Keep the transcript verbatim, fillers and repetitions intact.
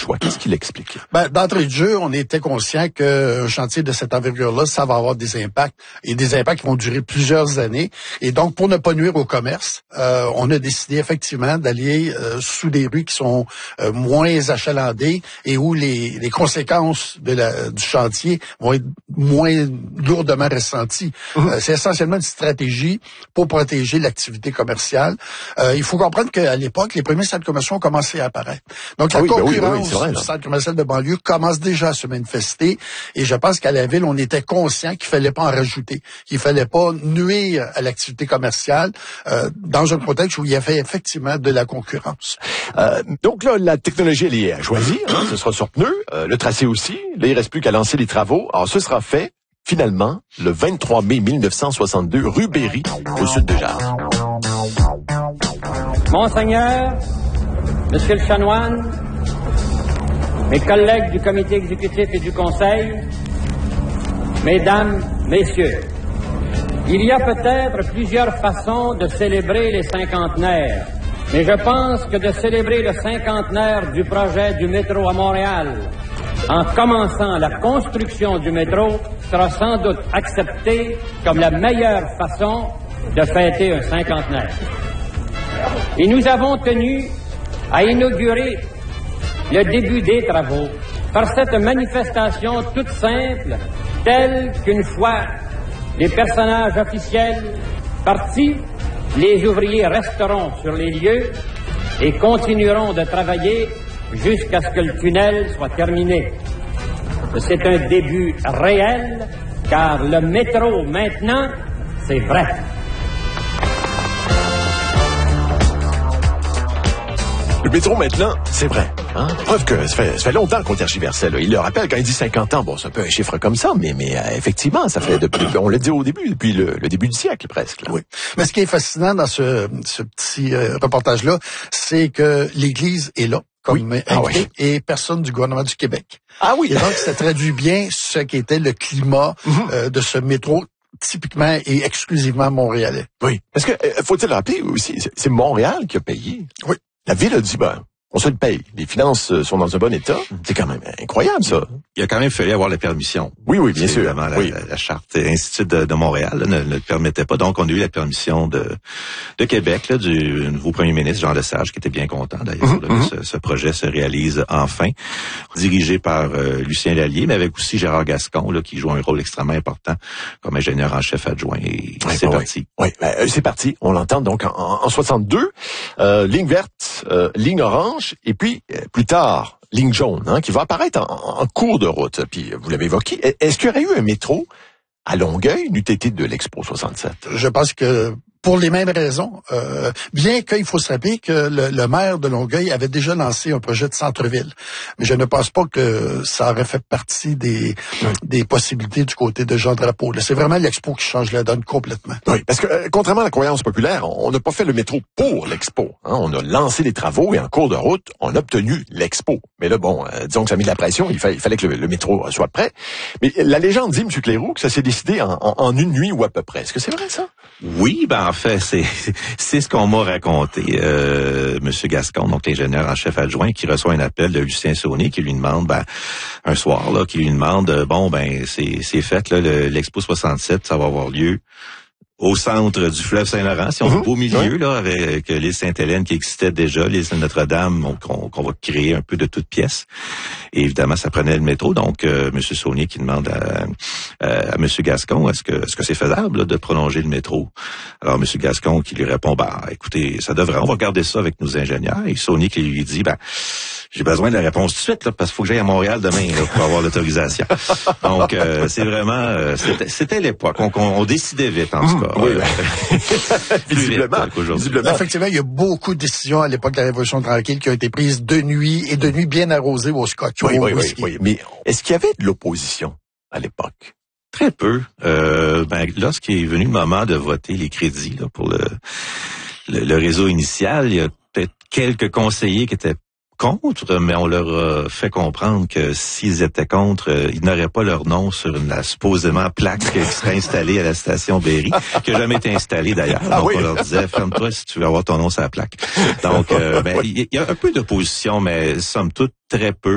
choix? Qu'est-ce qu'il explique? Ben, d'entrée de jeu, on était conscient qu'un chantier de cette envergure-là, ça va avoir des impacts, et des impacts qui vont durer plusieurs années. Et donc, pour ne pas nuire au commerce, euh, on a décidé effectivement d'aller euh, sous des rues qui sont euh, moins achalandées et où les, les conséquences de la, du chantier vont être moins lourdement ressenties. Mmh. Euh, c'est essentiellement une stratégie pour protéger l'activité commerciale. Euh, il faut comprendre qu'à l'époque, les premiers centres commerciaux ont commencé à apparaître. Donc, la ah oui, concurrence ben oui, oui, oui, vrai, du centre commercial de banlieue commence déjà à se manifester. Et je pense qu'à la ville, on était conscient qu'il fallait pas en rajouter, qu'il fallait pas nuire à l'activité commerciale euh, dans un contexte où il y avait effectivement de la concurrence. Euh, donc là, la technologie, elle est à choisir. Hein, ce sera sur pneus, euh, le tracé aussi. Là, il reste plus qu'à lancer les travaux. Alors, ce sera fait, finalement, le vingt-trois mai mille neuf cent soixante-deux, rue Berry, au sud de Jars. Monseigneur, Monsieur le chanoine, mes collègues du comité exécutif et du conseil, mesdames, messieurs, il y a peut-être plusieurs façons de célébrer les cinquantenaires, mais je pense que de célébrer le cinquantenaire du projet du métro à Montréal en commençant la construction du métro sera sans doute accepté comme la meilleure façon de fêter un cinquantenaire. Et nous avons tenu à inaugurer le début des travaux par cette manifestation toute simple, telle qu'une fois les personnages officiels partis, les ouvriers resteront sur les lieux et continueront de travailler jusqu'à ce que le tunnel soit terminé. C'est un début réel, car le métro, maintenant, c'est vrai. Le métro, maintenant, c'est vrai. Hein? Preuve que ça fait, ça fait longtemps qu'on tergiversait. Là. Il le rappelle, quand il dit cinquante ans, bon, c'est un peu un chiffre comme ça, mais, mais euh, effectivement, ça fait depuis, on l'a dit au début, depuis le, le début du siècle presque. Là. Oui. Mais ce qui est fascinant dans ce, ce petit euh, reportage-là, c'est que l'Église est là, comme oui. ah, oui. et personne du gouvernement du Québec. Ah oui. Et donc, ça traduit bien ce qu'était le climat mm-hmm. euh, de ce métro typiquement et exclusivement montréalais. Oui. Parce que, euh, faut-il rappeler aussi, c'est, c'est Montréal qui a payé. Oui. La ville a dit, ben, on se le paye. Les finances sont dans un bon état. C'est quand même incroyable, ça. Il a quand même fallu avoir la permission. Oui, oui, bien sûr. Évidemment, la, oui. la, la charte Institut de, de Montréal là, ne, ne le permettait pas. Donc, on a eu la permission de, de Québec, là, du nouveau premier ministre, Jean Lesage, qui était bien content, d'ailleurs. Mm-hmm. Là, ce, ce projet se réalise enfin. Dirigé par euh, Lucien Lallier, mais avec aussi Gérard Gascon, là, qui joue un rôle extrêmement important comme ingénieur en chef adjoint. Et oui, c'est bon, parti. Oui, oui. Ben, c'est parti. On l'entend donc en, en soixante-deux. Euh, ligne verte, euh, ligne orange. Et puis, euh, plus tard, ligne jaune, hein, qui va apparaître en, en cours de route. Puis, vous l'avez évoqué. Est-ce qu'il y aurait eu un métro à Longueuil, n'eût été de l'Expo soixante-sept? Je pense que pour les mêmes raisons, euh, bien qu'il faut se rappeler que le, le maire de Longueuil avait déjà lancé un projet de centre-ville. Mais je ne pense pas que ça aurait fait partie des, oui. des possibilités du côté de Jean Drapeau. Là, c'est vraiment l'Expo qui change la donne complètement. Oui, parce que euh, contrairement à la croyance populaire, on n'a pas fait le métro pour l'Expo. Hein. On a lancé les travaux et en cours de route, on a obtenu l'Expo. Mais là, bon, euh, disons que ça a mis de la pression, il, fa- il fallait que le, le métro soit prêt. Mais la légende dit, M. Cléroux, que ça s'est décidé en, en, en une nuit ou à peu près. Est-ce que c'est vrai, ça? Oui, ben en fait, c'est c'est ce qu'on m'a raconté, euh, Monsieur Gascon, donc l'ingénieur en chef adjoint, qui reçoit un appel de Lucien Saunier qui lui demande, ben un soir là, qui lui demande, bon ben c'est c'est fait là, le, l'Expo soixante-sept, ça va avoir lieu au centre du fleuve Saint-Laurent, si on veut, mmh, au milieu, oui. là, avec l'île Sainte-Hélène qui existait déjà, l'île Notre-Dame, qu'on, qu'on va créer un peu de toutes pièces. Et évidemment, ça prenait le métro. Donc, euh, M. Saunier qui demande à, à, à M. Gascon, est-ce que est-ce que c'est faisable là, de prolonger le métro? Alors, M. Gascon qui lui répond, bah, écoutez, ça devrait, on va regarder ça avec nos ingénieurs. Et Saunier qui lui dit, ben, j'ai besoin de la réponse tout de suite, là, parce qu'il faut que j'aille à Montréal demain là, pour avoir l'autorisation. Donc, euh, c'est vraiment, euh, c'était, c'était l'époque. On, on, on décidait vite, en tout cas. Oui, ouais. visiblement, visiblement. Effectivement, il y a beaucoup de décisions à l'époque de la Révolution tranquille qui ont été prises de nuit et de nuit bien arrosées au scotch. Oui, oui, oui, oui. Mais est-ce qu'il y avait de l'opposition à l'époque? Très peu. Euh, ben, lorsqu'il est venu le moment de voter les crédits là, pour le, le, le réseau initial, il y a peut-être quelques conseillers qui étaient contre, mais on leur a fait comprendre que s'ils étaient contre, euh, ils n'auraient pas leur nom sur une la, supposément plaque qui serait installée à la station Berry, qui n'a jamais été installée d'ailleurs. Ah, donc oui. on leur disait, ferme-toi si tu veux avoir ton nom sur la plaque. Donc, euh, ben, il y, y a un peu d'opposition, mais somme toute très peu.